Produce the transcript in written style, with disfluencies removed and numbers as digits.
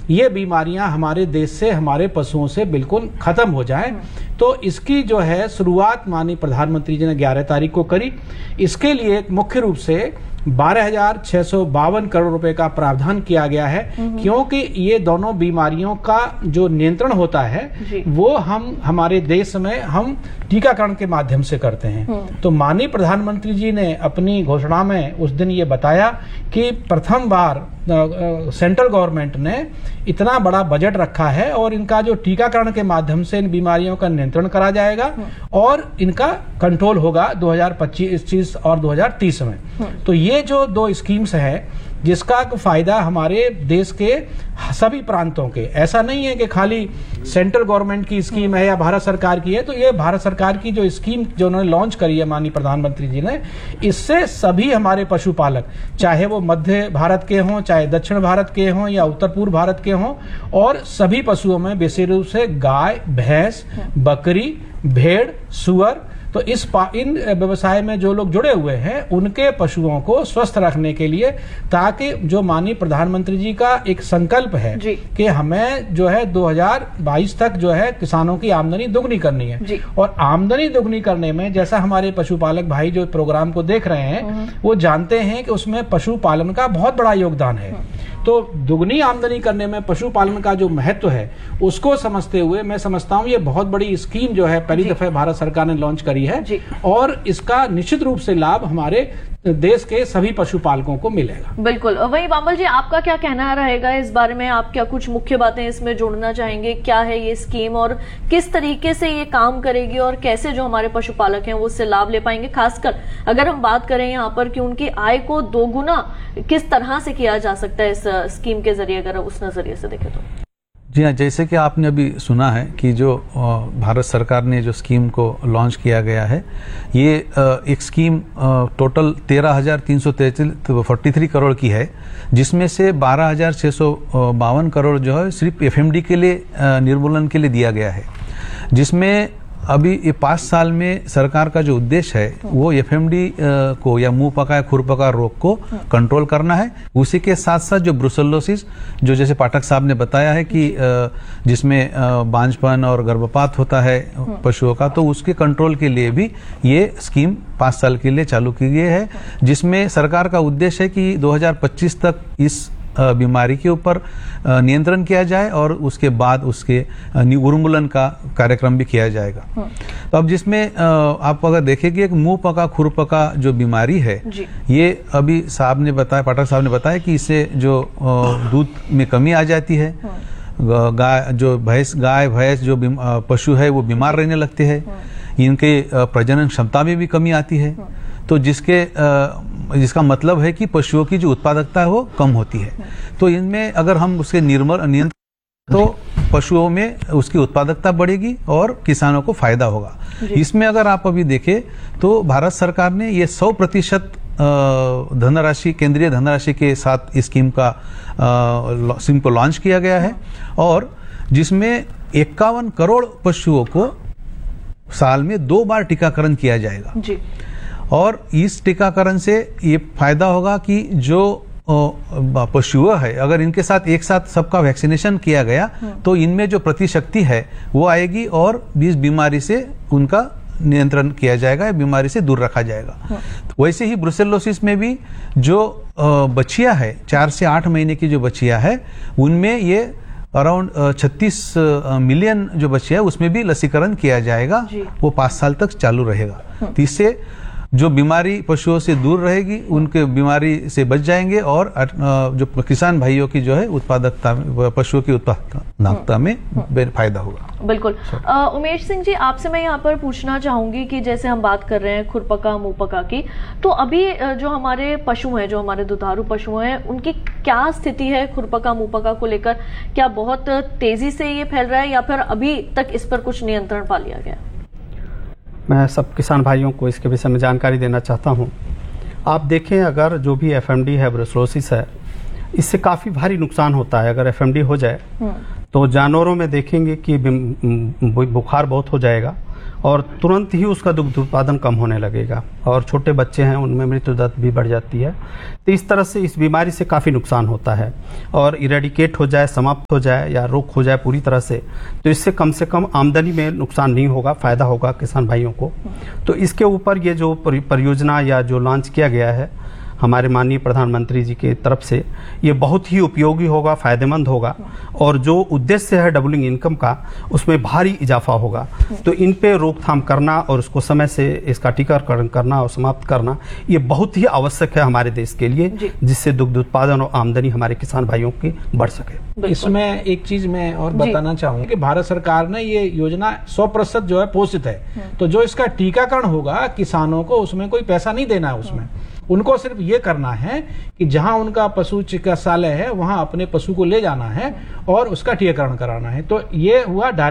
ये बीमारियां हमारे देश से, हमारे पशुओं से बिल्कुल खत्म हो जाए। तो इसकी जो है शुरुआत माननीय प्रधानमंत्री जी ने 11 तारीख को करी। इसके लिए मुख्य रूप से 12,652 करोड़ रुपए का प्रावधान किया गया है, क्योंकि ये दोनों बीमारियों का जो नियंत्रण होता है वो हम हमारे देश में हम टीकाकरण के माध्यम से करते हैं। तो माननीय प्रधानमंत्री जी ने अपनी घोषणा में उस दिन ये बताया कि प्रथम बार सेंट्रल गवर्नमेंट ने इतना बड़ा बजट रखा है और इनका जो टीकाकरण के माध्यम से इन बीमारियों का नियंत्रण करा जाएगा और इनका कंट्रोल होगा 2025 और 2030 में। तो ये जो 2 स्कीम्स है जिसका फायदा हमारे देश के सभी प्रांतों के, ऐसा नहीं है कि खाली सेंट्रल गवर्नमेंट की स्कीम है या भारत सरकार की है। तो ये भारत सरकार की जो स्कीम जो उन्होंने लॉन्च करी है माननीय प्रधानमंत्री जी ने, इससे सभी हमारे पशुपालक, चाहे वो मध्य भारत के हों, चाहे दक्षिण भारत के हों या उत्तर पूर्व भारत के हों, और सभी पशुओं में विशेष रूप से गाय, भैंस, बकरी, भेड़, सुअर, तो इन व्यवसाय में जो लोग जुड़े हुए हैं उनके पशुओं को स्वस्थ रखने के लिए, ताकि जो माननीय प्रधानमंत्री जी का एक संकल्प है कि हमें जो है 2022 तक जो है किसानों की आमदनी दोगुनी करनी है। और आमदनी दोगुनी करने में, जैसा हमारे पशुपालक भाई जो प्रोग्राम को देख रहे हैं वो जानते हैं कि उसमें पशुपालन का बहुत बड़ा योगदान है। तो दुगनी आमदनी करने में पशुपालन का जो महत्व है उसको समझते हुए मैं समझता हूं ये बहुत बड़ी स्कीम जो है पहली दफे भारत सरकार ने लॉन्च करी है और इसका निश्चित रूप से लाभ हमारे देश के सभी पशुपालकों को मिलेगा। बिल्कुल। वहीं बामल जी, आपका क्या कहना रहेगा इस बारे में? आप क्या कुछ मुख्य बातें इसमें जोड़ना चाहेंगे? क्या है ये स्कीम और किस तरीके से ये काम करेगी और कैसे जो हमारे पशुपालक हैं वो उससे लाभ ले पाएंगे? खासकर अगर हम बात करें यहाँ पर कि उनकी आय को दोगुना किस तरह से किया जा सकता है इस स्कीम के जरिए, अगर उस नजरिए से देखें तो। जी हाँ, जैसे कि आपने अभी सुना है कि जो भारत सरकार ने जो स्कीम को लॉन्च किया गया है, ये एक स्कीम टोटल 13,343 करोड़ की है, जिसमें से 12,652 करोड़ जो है सिर्फ एफएमडी के लिए निर्मूलन के लिए दिया गया है, जिसमें अभी ये 5 साल में सरकार का जो उद्देश्य है वो एफएमडी को या मुंह पका खुर पका रोग को कंट्रोल करना है। उसी के साथ साथ जो ब्रुसेलोसिस, जो जैसे पाठक साहब ने बताया है कि जिसमें बांझपन और गर्भपात होता है पशुओं का, तो उसके कंट्रोल के लिए भी ये स्कीम 5 साल के लिए चालू की गई है, जिसमें सरकार का उद्देश्य है कि 2025 तक इस बीमारी के ऊपर नियंत्रण किया जाए और उसके बाद उसके उन्मूलन का कार्यक्रम भी किया जाएगा। तो अब जिसमें आप अगर देखेंगे एक मुंह पका खुर पका जो बीमारी है, ये अभी साहब ने बताया, पाठक साहब ने बताया कि इससे जो दूध में कमी आ जाती है, गाय भैंस जो पशु है वो बीमार रहने लगते हैं, इनके प्रजनन क्षमता में भी कमी आती है। तो जिसका मतलब है कि पशुओं की जो उत्पादकता है वो कम होती है। तो इनमें अगर हम उसके नियंत्रण तो पशुओं में उसकी उत्पादकता बढ़ेगी और किसानों को फायदा होगा। इसमें अगर आप अभी देखें तो भारत सरकार ने ये 100% धनराशि, केंद्रीय धनराशि के साथ इस स्कीम को लॉन्च किया गया है, और जिसमें 51 करोड़ पशुओं को साल में 2 बार टीकाकरण किया जाएगा जी। और इस टीकाकरण से ये फायदा होगा कि जो पशु है, अगर इनके साथ एक साथ सबका वैक्सीनेशन किया गया तो इनमें जो प्रतिशक्ति है वो आएगी और इस बीमारी से उनका नियंत्रण किया जाएगा, बीमारी से दूर रखा जाएगा। तो वैसे ही ब्रुसेलोसिस में भी जो बच्चियां है, 4 से 8 महीने की जो बच्चियां है, उनमें ये अराउंड 36 मिलियन जो बच्चियां है उसमें भी लसीकरण किया जाएगा। वो 5 साल तक चालू रहेगा। तो इससे जो बीमारी पशुओं से दूर रहेगी, उनके बीमारी से बच जाएंगे और जो किसान भाइयों की जो है उत्पादकता, पशुओं की उत्पादकता में फायदा होगा। बिल्कुल। उमेश सिंह जी, आपसे मैं यहाँ पर पूछना चाहूंगी कि जैसे हम बात कर रहे हैं खुरपका मुंहपका की, तो अभी जो हमारे पशु हैं, जो हमारे दुधारू पशु हैं, उनकी क्या स्थिति है खुरपका मुंहपका को लेकर? क्या बहुत तेजी से ये फैल रहा है या फिर अभी तक इस पर कुछ नियंत्रण पा लिया गया? मैं सब किसान भाइयों को इसके विषय में जानकारी देना चाहता हूं। आप देखें, अगर जो भी एफएमडी है, ब्रुसेलोसिस है, इससे काफ़ी भारी नुकसान होता है। अगर एफएमडी हो जाए तो जानवरों में देखेंगे कि बुखार बहुत हो जाएगा और तुरंत ही उसका दुग्ध उत्पादन कम होने लगेगा, और छोटे बच्चे हैं उनमें मृत्यु दर भी बढ़ जाती है। तो इस तरह से इस बीमारी से काफ़ी नुकसान होता है, और इरेडिकेट हो जाए, समाप्त हो जाए या रोक हो जाए पूरी तरह से, तो इससे कम आमदनी में नुकसान नहीं होगा, फायदा होगा किसान भाइयों को। तो इसके ऊपर ये जो परियोजना या जो लॉन्च किया गया है हमारे माननीय प्रधानमंत्री जी के तरफ से, ये बहुत ही उपयोगी होगा, फायदेमंद होगा, और जो उद्देश्य है डबलिंग इनकम का उसमें भारी इजाफा होगा। तो इन पे रोकथाम करना और उसको समय से इसका टीकाकरण करना और समाप्त करना ये बहुत ही आवश्यक है हमारे देश के लिए, जिससे दुग्ध उत्पादन और आमदनी हमारे किसान भाइयों की बढ़ सके। इसमें एक चीज मैं और बताना चाहूंगा कि भारत सरकार ने ये योजना 100% जो है पोषित है, तो जो इसका टीकाकरण होगा किसानों को उसमें कोई पैसा नहीं देना है, उसमें उनको सिर्फ ये करना है कि जहां उनका पशु चिकित्सालय है वहां अपने पशु को ले जाना है और उसका टीकाकरण कराना है। तो ये हुआ